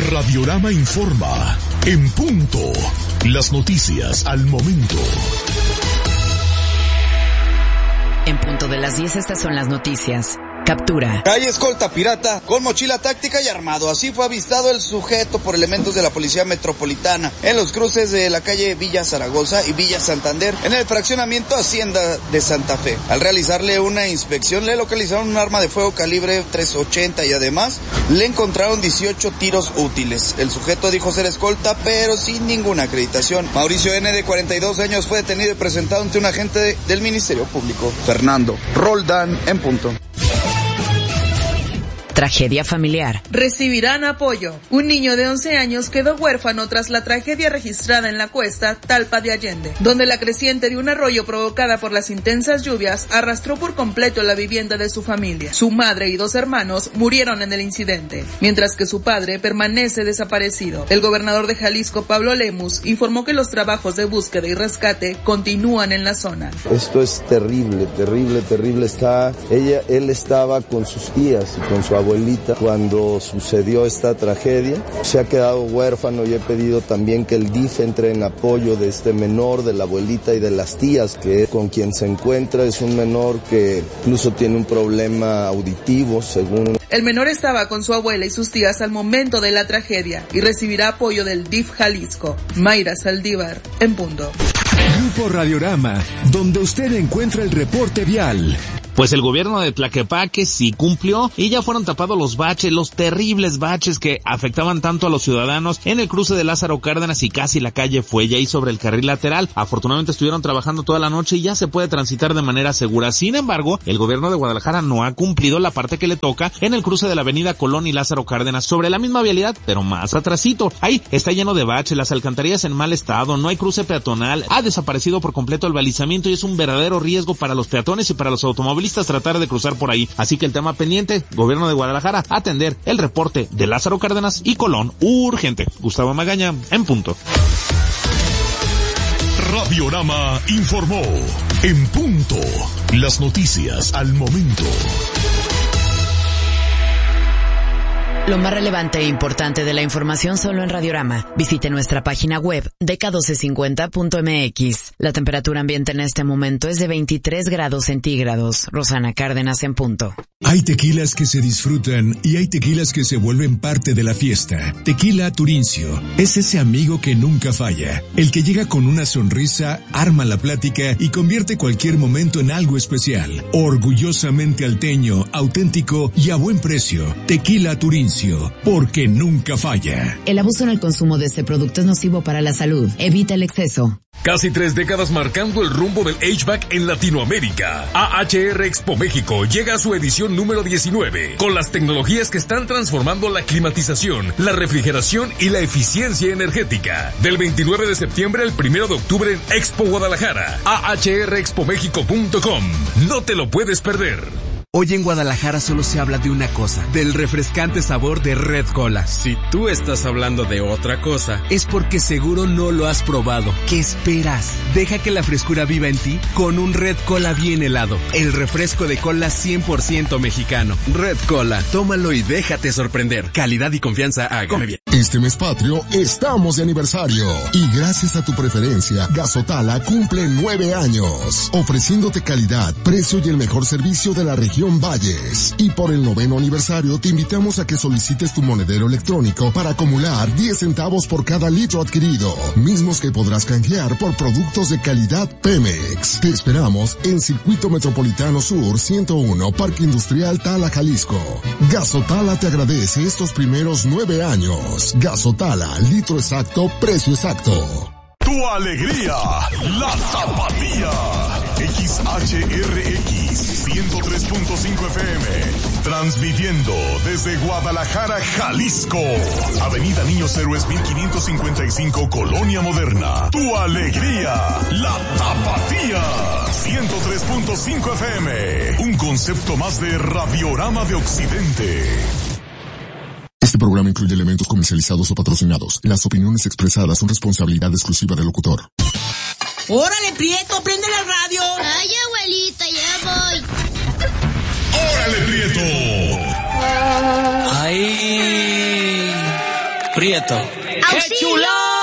Radiorama informa, en punto, las noticias al momento. En punto de las 10, estas son las noticias. Captura. Calle escolta pirata con mochila táctica y armado. Así fue avistado el sujeto por elementos de la Policía Metropolitana en los cruces de la calle Villa Zaragoza y Villa Santander en el fraccionamiento Hacienda de Santa Fe. Al realizarle una inspección le localizaron un arma de fuego calibre .380 y además le encontraron 18 tiros útiles. El sujeto dijo ser escolta pero sin ninguna acreditación. Mauricio N., de 42 años, fue detenido y presentado ante un agente del Ministerio Público. Fernando Roldán, en punto. Tragedia familiar. Recibirán apoyo. Un niño de 11 años quedó huérfano tras la tragedia registrada en la cuesta Talpa de Allende, donde la creciente de un arroyo provocada por las intensas lluvias arrastró por completo la vivienda de su familia. Su madre y 2 hermanos murieron en el incidente, mientras que su padre permanece desaparecido. El gobernador de Jalisco, Pablo Lemus, informó que los trabajos de búsqueda y rescate continúan en la zona. Esto es terrible. Él estaba con sus tías y con su abuelita cuando sucedió esta tragedia. Se ha quedado huérfano y he pedido también que el DIF entre en apoyo de este menor, de la abuelita y de las tías que con quien se encuentra. Es un menor que incluso tiene un problema auditivo, según. El menor estaba con su abuela y sus tías al momento de la tragedia y recibirá apoyo del DIF Jalisco. Mayra Saldívar, en punto. Grupo Radiorama, donde usted encuentra el reporte vial. Pues el gobierno de Tlaquepaque sí cumplió y ya fueron tapados los baches, los terribles baches que afectaban tanto a los ciudadanos en el cruce de Lázaro Cárdenas y casi la calle Fuella y sobre el carril lateral. Afortunadamente estuvieron trabajando toda la noche y ya se puede transitar de manera segura. Sin embargo, el gobierno de Guadalajara no ha cumplido la parte que le toca en el cruce de la avenida Colón y Lázaro Cárdenas sobre la misma vialidad, pero más atrasito. Ahí está lleno de baches, las alcantarillas en mal estado, no hay cruce peatonal, ha desaparecido por completo el balizamiento y es un verdadero riesgo para los peatones y para los automóviles tratar de cruzar por ahí. Así que el tema pendiente, gobierno de Guadalajara, atender el reporte de Lázaro Cárdenas y Colón urgente. Gustavo Magaña, en punto. Radiorama informó, en punto, las noticias al momento. Lo más relevante e importante de la información solo en Radiorama. Visite nuestra página web dk1250.mx. La temperatura ambiente en este momento es de 23 grados centígrados. Rosana Cárdenas, en punto. Hay tequilas que se disfrutan y hay tequilas que se vuelven parte de la fiesta. Tequila Turincio es ese amigo que nunca falla, el que llega con una sonrisa, arma la plática y convierte cualquier momento en algo especial. Orgullosamente alteño, auténtico y a buen precio. Tequila Turincio, porque nunca falla. El abuso en el consumo de este producto es nocivo para la salud. Evita el exceso. Casi 3 décadas marcando el rumbo del HVAC en Latinoamérica. AHR Expo México llega a su edición número 19, con las tecnologías que están transformando la climatización, la refrigeración y la eficiencia energética. Del 29 de septiembre al 1 de octubre en Expo Guadalajara. ahrexpomexico.com. No te lo puedes perder. Hoy en Guadalajara solo se habla de una cosa, del refrescante sabor de Red Cola. Si tú estás hablando de otra cosa, es porque seguro no lo has probado. ¿Qué esperas? Deja que la frescura viva en ti con un Red Cola bien helado. El refresco de cola 100% mexicano. Red Cola, tómalo y déjate sorprender. Calidad y confianza a Come Bien. Este mes patrio estamos de aniversario y gracias a tu preferencia, Gasotala cumple 9 años, ofreciéndote calidad, precio y el mejor servicio de la región Valles. Y por el 9º aniversario te invitamos a que solicites tu monedero electrónico para acumular 10 centavos por cada litro adquirido, mismos que podrás canjear por productos de calidad Pemex. Te esperamos en Circuito Metropolitano Sur 101, Parque Industrial Tala, Jalisco. Gasotala te agradece estos primeros 9 años. Gasotala, litro exacto, precio exacto. Tu alegría, la tapatía. XHRX 103.5 FM. Transmitiendo desde Guadalajara, Jalisco. Avenida Niños Héroes 1555, Colonia Moderna. Tu alegría, la tapatía. 103.5 FM. Un concepto más de Radiorama de Occidente. Este programa incluye elementos comercializados o patrocinados. Las opiniones expresadas son responsabilidad exclusiva del locutor. ¡Órale, Prieto, prende la radio! ¡Ay, abuelita, ya voy! ¡Órale, Prieto! ¡Ay! Prieto. ¡Auxilio!